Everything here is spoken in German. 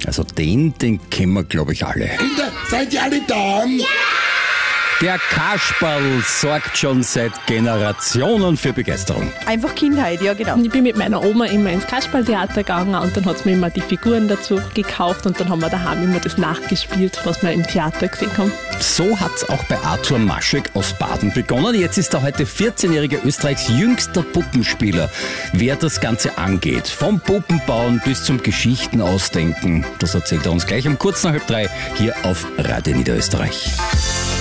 Also den kennen wir, glaube ich, alle. Kinder, seid ihr alle da? Ja! Der Kasperl sorgt schon seit Generationen für Begeisterung. Einfach Kindheit, ja genau. Ich bin mit meiner Oma immer ins Kasperltheater gegangen und dann hat sie mir immer die Figuren dazu gekauft und dann haben wir daheim immer das nachgespielt, was wir im Theater gesehen haben. So hat's auch bei Arthur Maschek aus Baden begonnen. Jetzt ist er heute 14-jährige Österreichs jüngster Puppenspieler. Wer das Ganze angeht, vom Puppenbauen bis zum Geschichten ausdenken, das erzählt er uns gleich um kurz nach 2:30 hier auf Radio Niederösterreich.